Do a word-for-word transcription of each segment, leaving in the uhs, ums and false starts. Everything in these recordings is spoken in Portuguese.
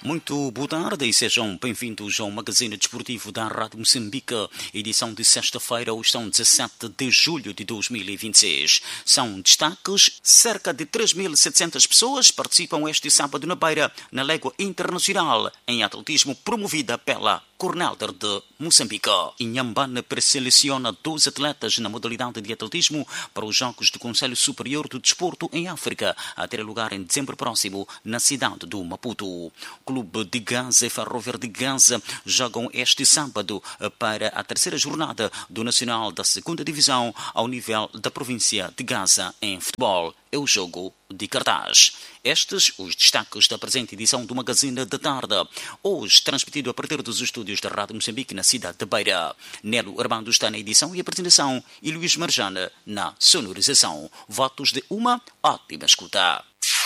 Muito boa tarde e sejam bem-vindos ao Magazine Desportivo da Rádio Moçambique, edição de sexta-feira, hoje são dezassete de julho de dois mil e vinte e seis. São destaques: cerca de três mil e setecentas pessoas participam este sábado na Beira, na Légua Internacional, em atletismo promovida pela Cornelder de Moçambique. Inhambane preseleciona doze atletas na modalidade de atletismo para os Jogos do Conselho Superior do Desporto em África, a ter lugar em dezembro próximo, na cidade do Maputo. O Clube de Gaza e Ferroviário de Gaza jogam este sábado para a terceira jornada do Nacional da segunda Divisão ao nível da província de Gaza em futebol. É o jogo de cartaz. Estes os destaques da presente edição do Magazine da Tarde, hoje transmitido a partir dos estúdios da Rádio Moçambique na cidade de Beira. Nelo Armando está na edição e apresentação e Luís Marjana na sonorização. Votos de uma ótima escuta.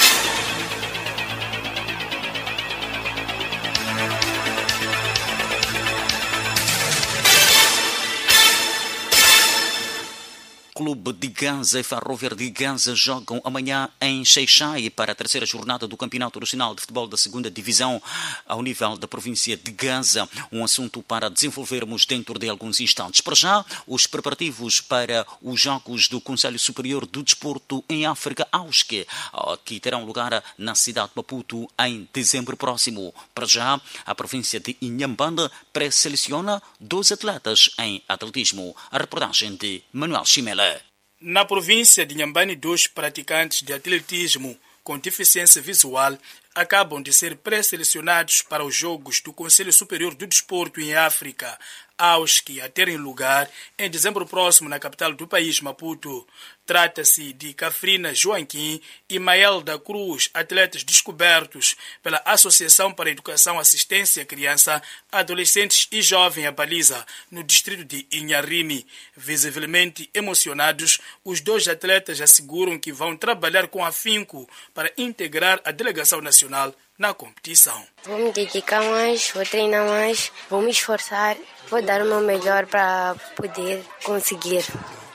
Clube de Gaza e Ferroviário de Gaza jogam amanhã em Xai-Xai para a terceira jornada do Campeonato Nacional de Futebol da segunda Divisão ao nível da província de Gaza. Um assunto para desenvolvermos dentro de alguns instantes. Para já, os preparativos para os Jogos do Conselho Superior do Desporto em África, AUSC, que terão lugar na cidade de Maputo em dezembro próximo. Para já, a província de Inhambane pré-seleciona doze atletas em atletismo. A reportagem de Manuel Chimela. Na província de Inhambane, dois praticantes de atletismo com deficiência visual acabam de ser pré-selecionados para os Jogos do Conselho Superior do Desporto em África, AUSC, a terem lugar em dezembro próximo na capital do país, Maputo. Trata-se de Cafrina Joaquim e Mael da Cruz, atletas descobertos pela Associação para a Educação, Assistência à Criança, Adolescentes e Jovem, a Baliza, no distrito de Inharime. Visivelmente emocionados, os dois atletas asseguram que vão trabalhar com afinco para integrar a delegação nacional na competição. Vou me dedicar mais, vou treinar mais, vou me esforçar, vou dar o meu melhor para poder conseguir.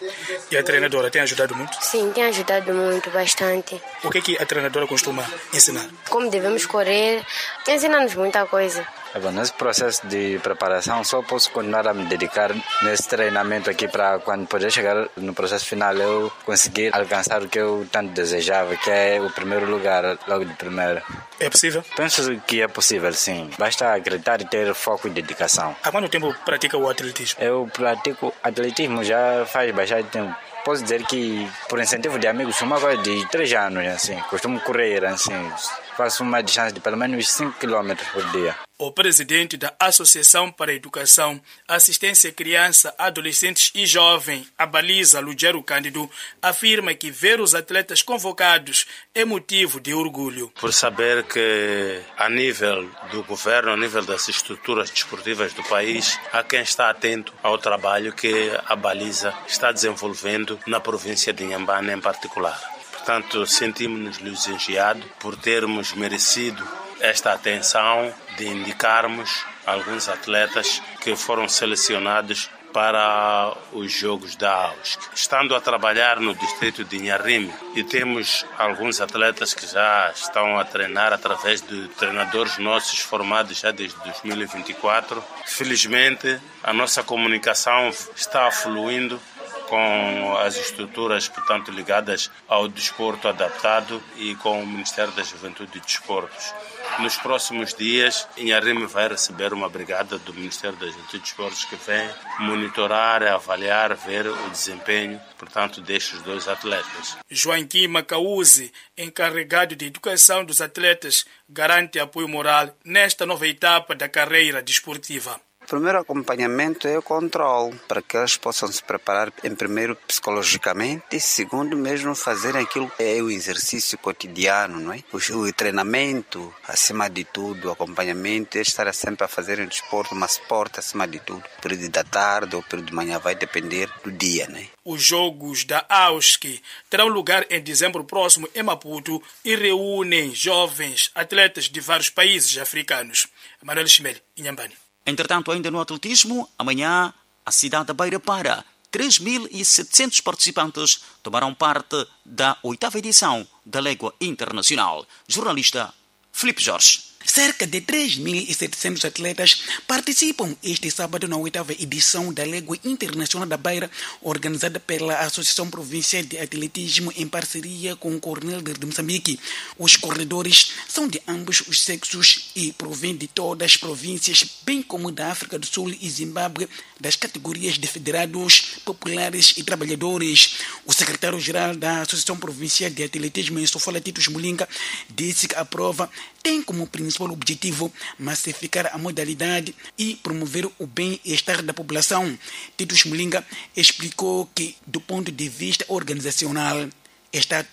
E a treinadora tem ajudado muito? Sim, tem ajudado muito, bastante. O que é que a treinadora costuma ensinar? Como devemos correr, ensina-nos muita coisa. É bom, nesse processo de preparação só posso continuar a me dedicar nesse treinamento aqui para quando poder chegar no processo final eu conseguir alcançar o que eu tanto desejava, que é o primeiro lugar logo de primeira. É possível? Penso que é possível, sim. Basta acreditar e ter foco e dedicação. Há quanto tempo pratica o atletismo? Eu pratico atletismo já faz bastante tempo. Posso dizer que, por incentivo de amigos, uma coisa de três anos, assim. Costumo correr, assim. Faço uma distância de pelo menos cinco quilômetros por dia. O presidente da Associação para a Educação, Assistência à Criança, Adolescentes e Jovem, a Baliza, Lugero Cândido, afirma que ver os atletas convocados é motivo de orgulho. Por saber que, a nível do governo, a nível das estruturas desportivas do país, há quem está atento ao trabalho que a Baliza está desenvolvendo na província de Inhambane em particular. Portanto, sentimos-nos lisonjeados por termos merecido esta atenção de indicarmos alguns atletas que foram selecionados para os Jogos da AUSC. Estando a trabalhar no distrito de Inharime e temos alguns atletas que já estão a treinar através de treinadores nossos formados já desde dois mil e vinte e quatro. Felizmente, a nossa comunicação está fluindo com as estruturas, portanto, ligadas ao desporto adaptado e com o Ministério da Juventude e Desportos. Nos próximos dias, Inharime vai receber uma brigada do Ministério da Juventude e Desportos que vem monitorar, avaliar, ver o desempenho, portanto, destes dois atletas. Joaquim Macauzi, encarregado de educação dos atletas, garante apoio moral nesta nova etapa da carreira desportiva. O primeiro acompanhamento é o controle, para que eles possam se preparar, em primeiro, psicologicamente, e segundo, mesmo fazerem aquilo que é o exercício cotidiano, não é? O, o treinamento, acima de tudo, o acompanhamento, é estar sempre a fazer um desporto, mas esporte acima de tudo. O período da tarde ou o período de manhã vai depender do dia, né? Os Jogos da AUSC terão lugar em dezembro próximo em Maputo e reúnem jovens atletas de vários países africanos. Manuel Chimeli, Inhambane. Entretanto, ainda no atletismo, amanhã a cidade da Beira para. três mil e setecentos participantes tomarão parte da oitava edição da Légua Internacional. Jornalista Filipe Jorge. Cerca de três mil e setecentos atletas participam este sábado na oitava edição da Légua Internacional da Beira, organizada pela Associação Provincial de Atletismo em parceria com o Cornell de Moçambique. Os corredores são de ambos os sexos e provêm de todas as províncias, bem como da África do Sul e Zimbábue, das categorias de federados, populares e trabalhadores. O secretário-geral da Associação Provincial de Atletismo em Sofala, Titus Mulinga, disse que a prova tem como principal objetivo massificar a modalidade e promover o bem-estar da população. Titus Mulinga explicou que, do ponto de vista organizacional, está